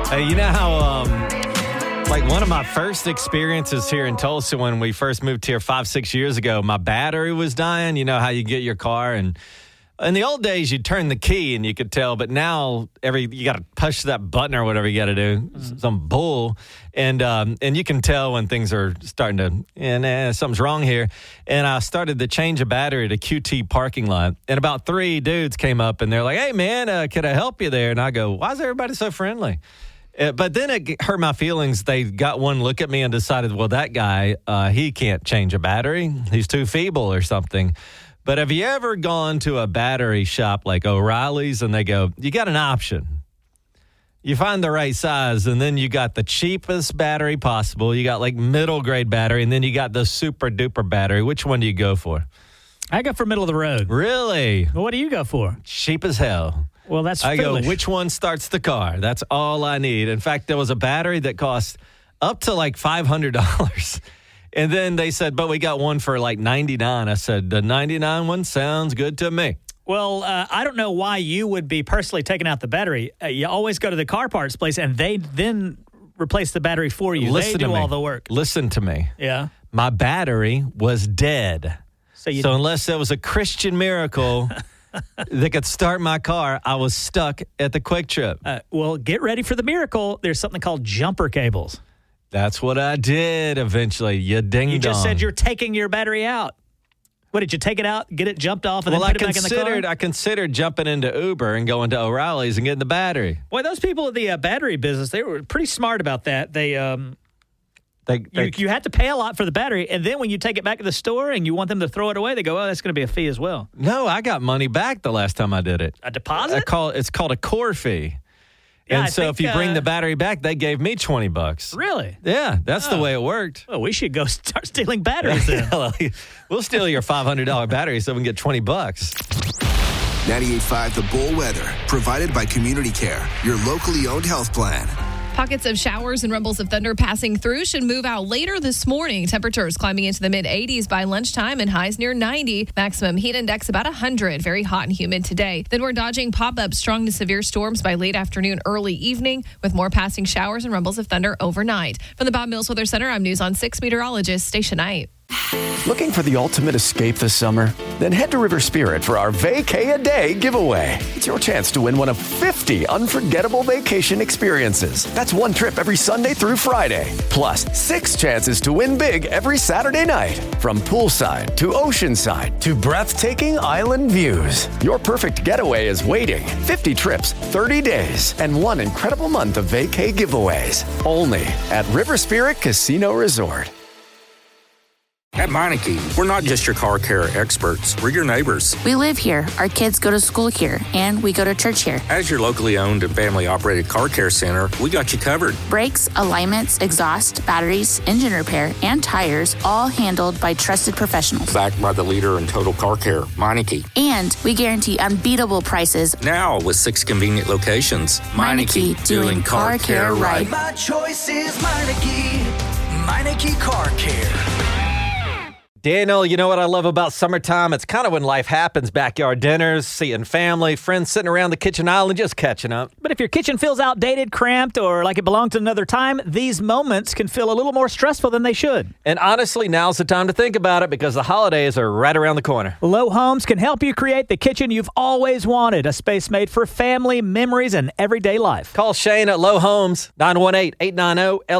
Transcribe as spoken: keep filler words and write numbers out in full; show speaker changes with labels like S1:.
S1: Hey, you know how, um, like one of my first experiences here in Tulsa when we first moved here five, six years ago, my battery was dying. You know how you get your car, and in the old days you turn the key and you could tell, but now every you got to push that button or whatever you got to do, mm-hmm. some bull, and um, and you can tell when things are starting to, and eh, something's wrong here. And I started to change a battery at a Q T parking lot, and about three dudes came up and they're like, "Hey man, uh, can I help you there?" And I go, "Why is everybody so friendly?" Uh, but then it hurt my feelings. They got one look at me and decided, well, that guy, uh, he can't change a battery. He's too feeble or something. But have you ever gone to a battery shop like O'Reilly's and they go, you got an option. You find the right size, and then you got the cheapest battery possible. You got like middle grade battery, and then you got the super duper battery. Which one do you go for?
S2: I go for middle of the road.
S1: Really?
S2: Well, what do you go for?
S1: Cheap as hell.
S2: Well, that's
S1: I
S2: foolish.
S1: go, which one starts the car? That's all I need. In fact, there was a battery that cost up to like five hundred dollars. And then they said, but we got one for like ninety-nine dollars. I said, the ninety-nine one sounds good to me.
S2: Well, uh, I don't know why you would be personally taking out the battery. Uh, you always go to the car parts place, and they then replace the battery for you.
S1: Listen
S2: they do
S1: to me.
S2: all the work.
S1: Listen to me.
S2: Yeah.
S1: My battery was dead.
S2: So, you
S1: so unless there was a Christian miracle that could start my car, I was stuck at the Quick Trip.
S2: Uh, well, get ready for the miracle. There's something called jumper cables.
S1: That's what I did eventually. You ding-dong.
S2: You just said you're taking your battery out. What, did you take it out, get it jumped off, and
S1: well,
S2: then put
S1: I
S2: it back in the car?
S1: I considered jumping into Uber and going to O'Reilly's and getting the battery.
S2: Boy, those people at the uh, battery business, they were pretty smart about that. They... um.
S1: They, they,
S2: you, you had to pay a lot for the battery, and then when you take it back to the store and you want them to throw it away, they go, oh, that's going to be a fee as well.
S1: No, I got money back the last time I did it.
S2: A deposit?
S1: I call, it's called a core fee.
S2: Yeah,
S1: and
S2: I
S1: so
S2: think,
S1: if you bring
S2: uh,
S1: the battery back, they gave me twenty bucks.
S2: Really?
S1: Yeah, that's
S2: oh.
S1: the way it worked.
S2: Well, we should go start stealing batteries then.
S1: We'll steal your five hundred dollars battery so we can get twenty bucks.
S3: ninety-eight point five The Bull Weather, provided by Community Care, your locally owned health plan.
S4: Pockets of showers and rumbles of thunder passing through should move out later this morning. Temperatures climbing into the mid eighties by lunchtime and highs near ninety. Maximum heat index about one hundred. Very hot and humid today. Then we're dodging pop-up strong to severe storms by late afternoon, early evening, with more passing showers and rumbles of thunder overnight. From the Bob Mills Weather Center, I'm News on six meteorologist Stacia Knight.
S5: Looking for the ultimate escape this summer? Then head to River Spirit for our Vacay-A-Day giveaway. It's your chance to win one of fifty unforgettable vacation experiences. That's one trip every Sunday through Friday. Plus, six chances to win big every Saturday night. From poolside to oceanside to breathtaking island views. Your perfect getaway is waiting. fifty trips, thirty days, and one incredible month of vacay giveaways. Only at River Spirit Casino Resort.
S6: At Meineke, we're not just your car care experts, we're your neighbors.
S7: We live here, our kids go to school here, and we go to church here.
S6: As your locally owned and family-operated car care center, we got you covered.
S7: Brakes, alignments, exhaust, batteries, engine repair, and tires, all handled by trusted professionals.
S6: Backed by the leader in total car care, Meineke.
S7: And we guarantee unbeatable prices.
S6: Now with six convenient locations.
S7: Meineke,
S6: Meineke
S7: doing, doing car, car care right.
S8: My choice is Meineke. Meineke Car Care.
S1: Daniel, you know what I love about summertime? It's kind of when life happens. Backyard dinners, seeing family, friends sitting around the kitchen island just catching up.
S2: But if your kitchen feels outdated, cramped, or like it belonged to another time, these moments can feel a little more stressful than they should.
S1: And honestly, now's the time to think about it because the holidays are right around the corner.
S2: Low Homes can help you create the kitchen you've always wanted, a space made for family, memories, and everyday life.
S1: Call Shane at Low Homes, nine one eight, eight nine zero, L